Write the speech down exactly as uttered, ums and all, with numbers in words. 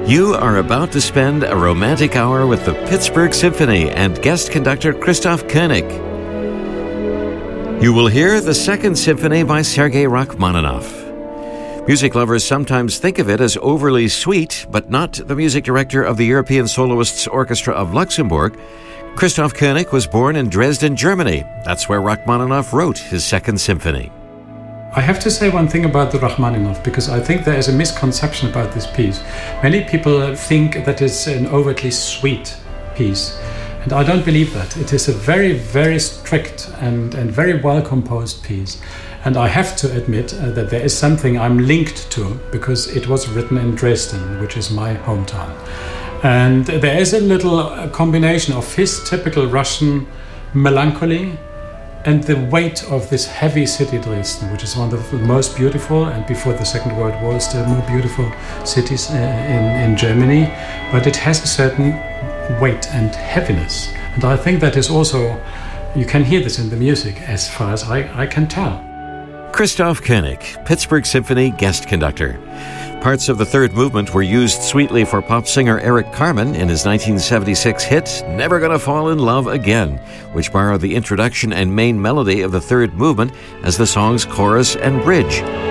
You are about to spend a romantic hour with the Pittsburgh Symphony and guest conductor Christoph Koenig. You will hear the Second Symphony by Sergei Rachmaninoff. Music lovers sometimes think of it as overly sweet, but not the music director of the European Soloists Orchestra of Luxembourg. Christoph Koenig was born in Dresden, Germany. That's where Rachmaninoff wrote his Second Symphony. I have to say one thing about the Rachmaninoff, because I think there is a misconception about this piece. Many people think that it's an overtly sweet piece, and I don't believe that. It is a very, very strict and, and very well-composed piece. And I have to admit uh, that there is something I'm linked to, because it was written in Dresden, which is my hometown. And there is a little uh, combination of his typical Russian melancholy and the weight of this heavy city, Dresden, which is one of the most beautiful, and before the Second World War, still more beautiful cities uh, in, in Germany. But it has a certain weight and heaviness. And I think that is also, you can hear this in the music, as far as I, I can tell. Christoph Koenig, Pittsburgh Symphony guest conductor. Parts of the third movement were used sweetly for pop singer Eric Carmen in his nineteen seventy-six hit Never Gonna Fall in Love Again, which borrowed the introduction and main melody of the third movement as the song's chorus and bridge.